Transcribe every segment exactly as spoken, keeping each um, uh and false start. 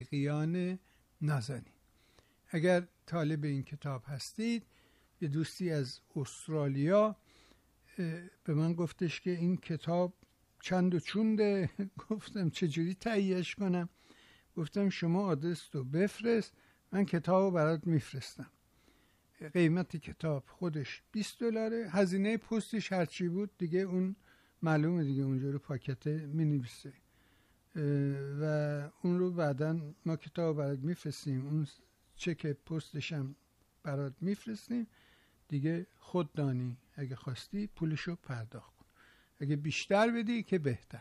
موسیقیان نازنین. اگر طالب این کتاب هستید، یه دوستی از استرالیا به من گفتش که این کتاب چند و چونده. گفتم چجوری تهیهش کنم؟ گفتم شما آدرس رو بفرست، من کتاب رو برات میفرستم. قیمت کتاب خودش بیست دلاره، هزینه پستش هرچی بود دیگه اون معلومه دیگه، اونجا رو پاکت می نویسه و اون رو بعدا ما کتاب برات میفرستیم، اون چک پستش هم برات میفرستیم دیگه. خود دانی اگه خواستی پولشو پرداخت کن، اگه بیشتر بدی که بهتر.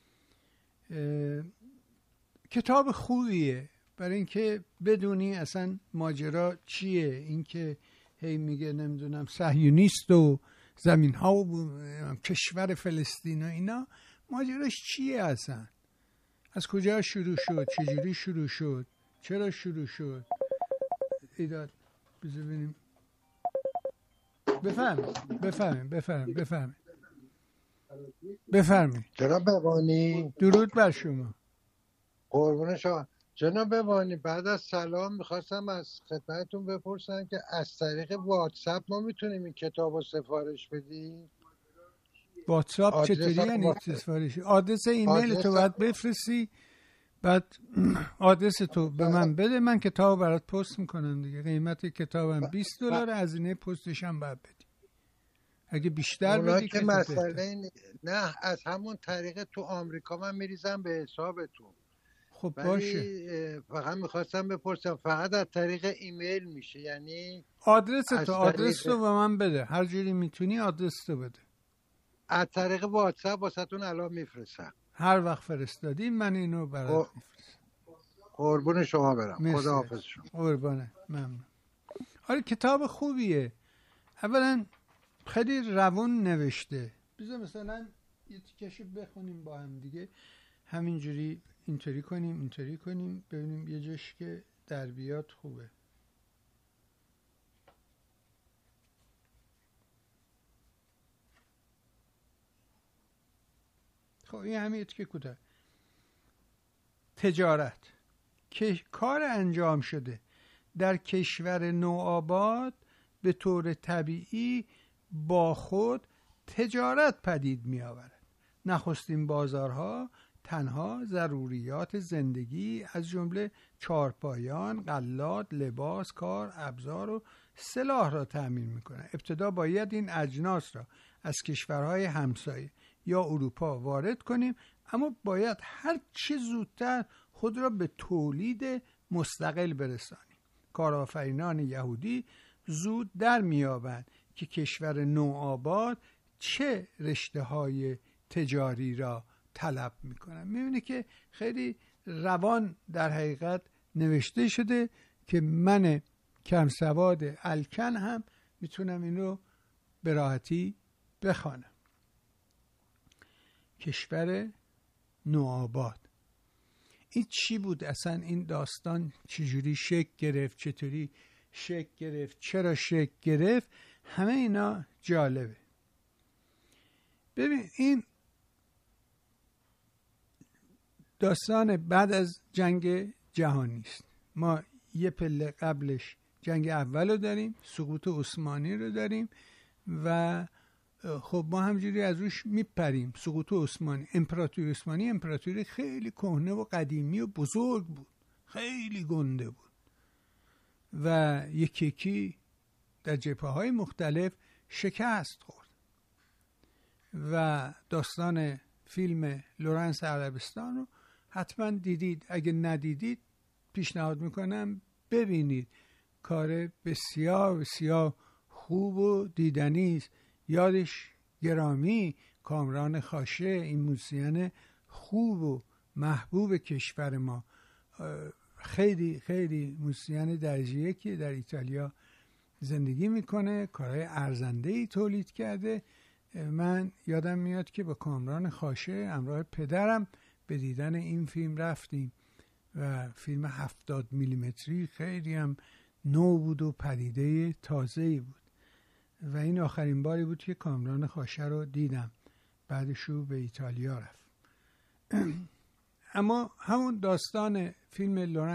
کتاب خوبیه برای اینکه بدونی اصلا ماجرا چیه. اینکه هی میگه نمیدونم صهیونیست و زمین ها و کشور فلسطین و اینا، ماجراش چیه اصلا؟ از کجا شروع شد؟ چجوری شروع شد؟ چرا شروع شد؟ ایداد بذار ببینیم. بفرمایید بفرمایید بفرمایید بفرمایید بفرمایید. جناب بوانی درود بر شما. قربون شما. جناب بوانی بعد از سلام میخواستم از خدمتتون بپرسم که از طریق واتساپ ما میتونیم این کتاب رو سفارش بدیم؟ واتساپ چطوری یعنی سفارش؟ آدرس ایمیل تو باید بفرستی، بعد آدرس تو به من بده، من کتاب برات پست میکنم دیگه. قیمت کتابم بیست دلار، هزینه پستش هم باید بدی. اگه بیشتر بدی که مسئله نه، از همون طریق تو آمریکا من میریزم به حسابتون. خب باشه. فقط میخواستم بپرسم فقط از طریق ایمیل میشه؟ یعنی آدرس تو آدرس تو به من بده، هر جوری میتونی آدرس تو بده. از طریق واتساپ واسهتون الان میفرستم. هر وقت فرستادی من اینو برات میفرستم. قربون شما برم. خدا حافظ شما. قربانه. ممنون. آره کتاب خوبیه. اولا خیلی روون نوشته. بذار مثلا یه تیکشو بخونیم با هم دیگه، همینجوری اینطوری کنیم اینطوری کنیم ببینیم یه جاش که در بیاد خوبه. خب این همین که کوتاه. تجارت که کار انجام شده در کشور نوآباد به طور طبیعی با خود تجارت پدید می آورد. نخستین بازارها تنها ضروریات زندگی از جمله چارپایان، غلات، لباس، کار، ابزار و سلاح را تأمین می‌کنند. ابتدا باید این اجناس را از کشورهای همسایه یا اروپا وارد کنیم، اما باید هر چه زودتر خود را به تولید مستقل برسانیم. کارآفرینان یهودی زود در می‌یابند که کشور نوآباد چه رشته‌های تجاری را طلب میکنم. میبینی که خیلی روان در حقیقت نوشته شده که من کم سواد الکن هم میتونم اینو به راحتی بخوانم. کشور نوآباد این چی بود اصلا؟ این داستان چجوری شکل گرفت؟ چطوری شکل گرفت؟ چرا شکل گرفت؟ همه اینا جالبه. ببین این داستان بعد از جنگ جهانی است. ما یه پله قبلش جنگ اول رو داریم، سقوط عثمانی رو داریم و خب ما همجوری از روش میپریم. سقوط عثمانی، امپراتوری عثمانی امپراتوری خیلی کهنه و قدیمی و بزرگ بود، خیلی گنده بود و یکی یکی در جبهه‌های مختلف شکست خورد. و داستان فیلم لورنس عربستان رو حتما دیدید، اگه ندیدید پیشنهاد میکنم ببینید. کار بسیار بسیار خوب و دیدنی است. یادش گرامی کامران خاشه، این موزیسین خوب و محبوب کشور ما، خیلی خیلی موزیسین درجه یکی در ایتالیا زندگی میکنه، کارهای ارزنده‌ای تولید کرده. من یادم میاد که با کامران خاشه همراه پدرم به دیدن این فیلم رفتیم و فیلم هفتاد میلیمتری خیلی هم نو بود و پدیده تازه‌ای بود و این آخرین باری بود که کامران خاشه رو دیدم. بعدش رو به ایتالیا رفت. اما همون داستان فیلم لورنس